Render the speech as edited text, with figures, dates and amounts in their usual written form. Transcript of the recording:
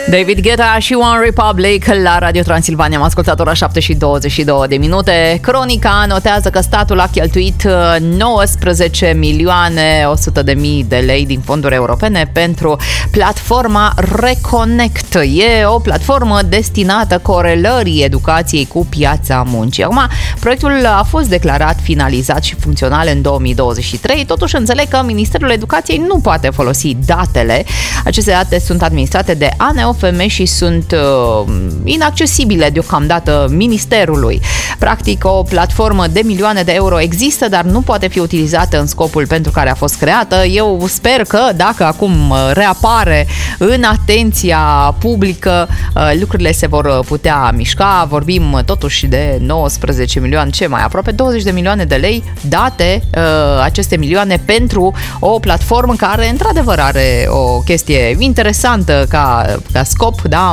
David Guetta și One Republic la Radio Transilvania. Am ascultat ora 7:22 de minute. Cronica notează că statul a cheltuit 19 milioane 100 de mii de lei din fonduri europene pentru platforma Reconnect. E o platformă destinată corelării educației cu piața muncii. Acum, proiectul a fost declarat finalizat și funcțional în 2023. Totuși, înțeleg că Ministerul Educației nu poate folosi datele. Aceste date sunt administrate de ANEOFM și sunt inaccesibile deocamdată Ministerului. Practic, o platformă de milioane de euro există, dar nu poate fi utilizată în scopul pentru care a fost creată. Eu sper că dacă acum reapare în atenția publică, lucrurile se vor putea mișca. Vorbim totuși de 19 milioane, ce mai aproape 20 de milioane de lei date, aceste milioane pentru o platformă care într-adevăr are o chestie interesantă ca scop, da?